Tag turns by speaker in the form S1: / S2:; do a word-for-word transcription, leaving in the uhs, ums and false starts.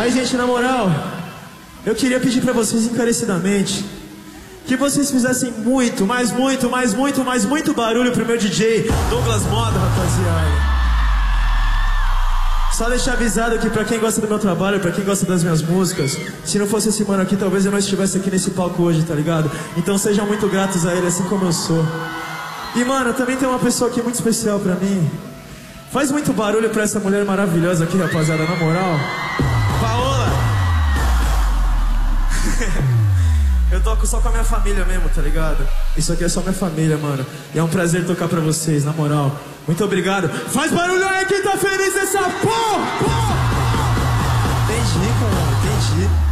S1: Ai, gente, na moral, eu queria pedir pra vocês encarecidamente que vocês fizessem muito, mais muito, mais muito, mais muito barulho pro meu D J Douglas Moda, rapaziada. Só deixar avisado aqui pra quem gosta do meu trabalho, pra quem gosta das minhas músicas, se não fosse esse mano aqui, talvez eu não estivesse aqui nesse palco hoje, tá ligado? Então sejam muito gratos a ele, assim como eu sou. E mano, também tem uma pessoa aqui muito especial pra mim. Faz muito barulho pra essa mulher maravilhosa aqui, rapaziada, na moral. Paola! Eu toco só com a minha família mesmo, tá ligado? Isso aqui é só minha família, mano. E é um prazer tocar pra vocês, na moral. Muito obrigado. Faz barulho aí quem tá feliz nessa porra! Porra! Entendi, cara, entendi.